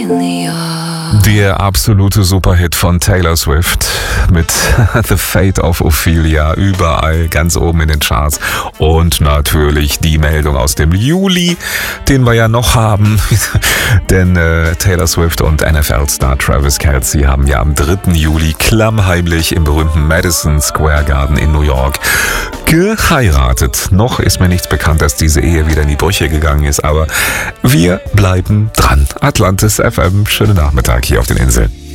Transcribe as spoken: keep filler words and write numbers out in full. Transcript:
Der absolute Superhit von Taylor Swift mit The Fate of Ophelia überall ganz oben in den Charts. Und natürlich die Meldung aus dem Juli, den wir ja noch haben. Denn äh, Taylor Swift und N F L-Star Travis Kelce haben ja am dritten Juli klammheimlich im berühmten Madison Square Garden in New York geheiratet. Noch ist mir nichts bekannt, dass diese Ehe wieder in die Brüche gegangen ist, aber wir bleiben dran. Atlantis F M, schönen Nachmittag hier auf den Inseln.